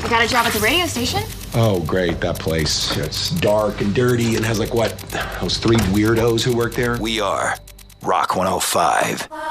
got a job at the radio station. Oh, great, that place. It's dark and dirty and has like what, those three weirdos who work there? We are Rock 105.